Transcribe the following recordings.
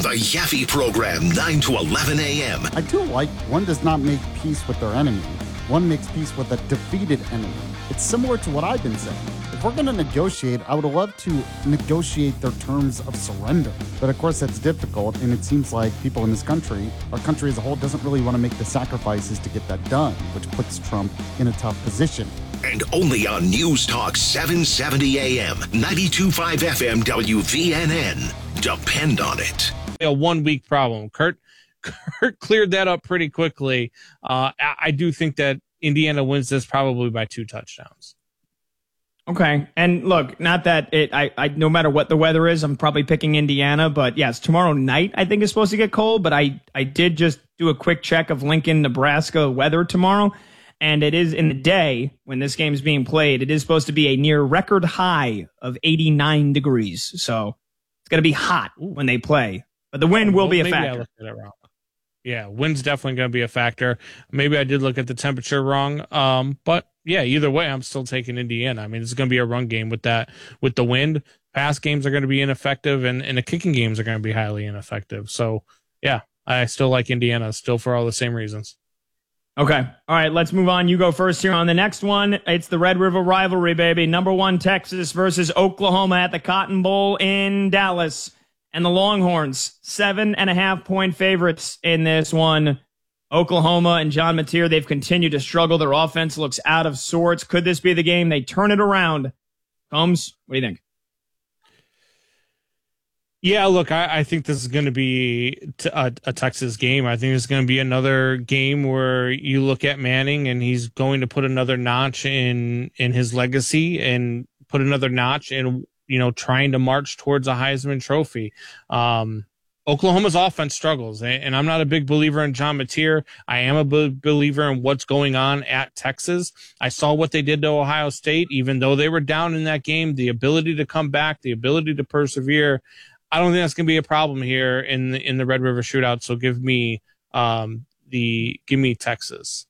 The Yaffe Program, 9 to 11 a.m. I do like one does not make peace with their enemy. One makes peace with a defeated enemy. It's similar to what I've been saying. If we're going to negotiate, I would love to negotiate their terms of surrender. But of course, that's difficult, and it seems like people in this country, our country as a whole, doesn't really want to make the sacrifices to get that done, which puts Trump in a tough position. And only on News Talk 770 AM, 92.5 FM WVNN. Depend on it. A 1 week problem. Kurt cleared that up pretty quickly. I do think that Indiana wins this probably by 2 touchdowns. Okay. And look, not that I no matter what the weather is, I'm probably picking Indiana, but yes, tomorrow night I think is supposed to get cold, but I did just do a quick check of Lincoln, Nebraska weather tomorrow. And it is in the day when this game is being played. It is supposed to be a near record high of 89 degrees. So it's going to be hot when they play. But the wind will be a factor. I looked at it wrong. Yeah, wind's definitely going to be a factor. Maybe I did look at the temperature wrong. But yeah, either way, I'm still taking Indiana. I mean, it's going to be a run game with that, with the wind. Pass games are going to be ineffective, and the kicking games are going to be highly ineffective. So yeah, I still like Indiana, still for all the same reasons. Okay. All right, let's move on. You go first here on the next one. It's the Red River rivalry, baby. Number 1 Texas versus Oklahoma at the Cotton Bowl in Dallas. And the Longhorns, 7.5-point favorites in this one. Oklahoma and John Mateer, they've continued to struggle. Their offense looks out of sorts. Could this be the game they turn it around? Combs, what do you think? Yeah, look, I think this is going to be a Texas game. I think it's going to be another game where you look at Manning and he's going to put another notch in his legacy and put another notch in, trying to march towards a Heisman Trophy. Oklahoma's offense struggles, and I'm not a big believer in John Mateer. I am a big believer in what's going on at Texas. I saw what they did to Ohio State, even though they were down in that game, the ability to come back, the ability to persevere. I don't think that's going to be a problem here in the Red River Shootout. So give me Texas.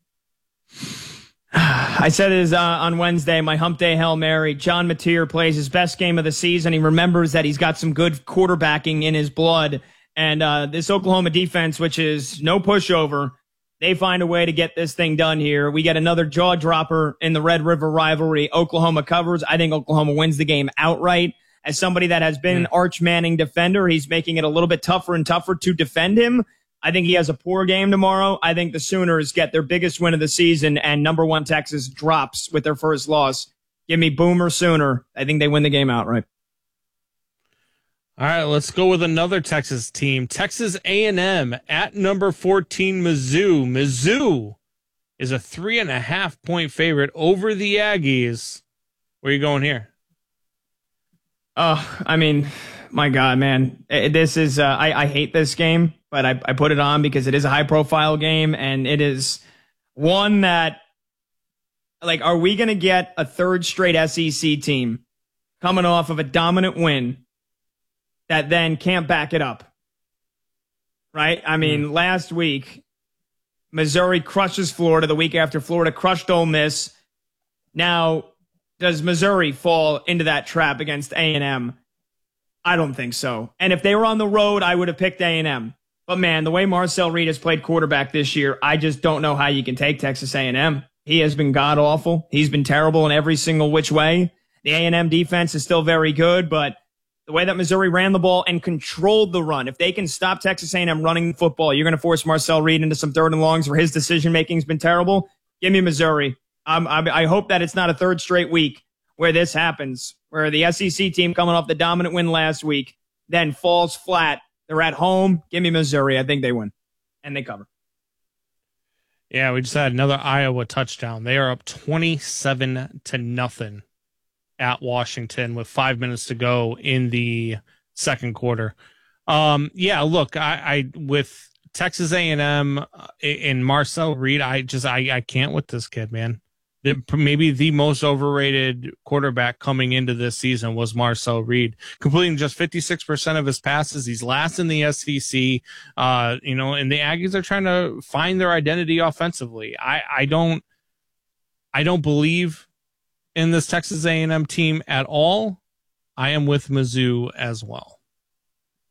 I said it on Wednesday, my hump day Hail Mary. John Mateer plays his best game of the season. He remembers that he's got some good quarterbacking in his blood. And this Oklahoma defense, which is no pushover, they find a way to get this thing done here. We get another jaw dropper in the Red River rivalry. Oklahoma covers. I think Oklahoma wins the game outright. As somebody that has been an Arch Manning defender, he's making it a little bit tougher and tougher to defend him. I think he has a poor game tomorrow. I think the Sooners get their biggest win of the season, and number 1 Texas drops with their first loss. Give me Boomer Sooner. I think they win the game outright. All right, let's go with another Texas team. Texas A&M at number 14, Mizzou. Mizzou is a 3.5-point favorite over the Aggies. Where are you going here? I mean, my God, man. This is, I hate this game, but I put it on because it is a high-profile game, and it is one that, are we going to get a third straight SEC team coming off of a dominant win that then can't back it up? Right? I mean, last week, Missouri crushes Florida. The week after, Florida crushed Ole Miss. Now, does Missouri fall into that trap against A&M? I don't think so. And if they were on the road, I would have picked A&M. But man, the way Marcel Reed has played quarterback this year, I just don't know how you can take Texas A&M. He has been god-awful. He's been terrible in every single which way. The A&M defense is still very good, but the way that Missouri ran the ball and controlled the run, if they can stop Texas A&M running the football, you're going to force Marcel Reed into some third and longs where his decision-making has been terrible. Give me Missouri. I hope that it's not a third straight week where this happens, where the SEC team coming off the dominant win last week then falls flat. They're at home. Give me Missouri. I think they win, and they cover. Yeah, we just had another Iowa touchdown. They are up 27-0 at Washington with 5 minutes to go in the second quarter. Yeah, look, I with Texas A&M and Marcel Reed, I can't with this kid, man. Maybe the most overrated quarterback coming into this season was Marcel Reed, completing just 56% of his passes. He's last in the SEC, and the Aggies are trying to find their identity offensively. I don't believe in this Texas A&M team at all. I am with Mizzou as well.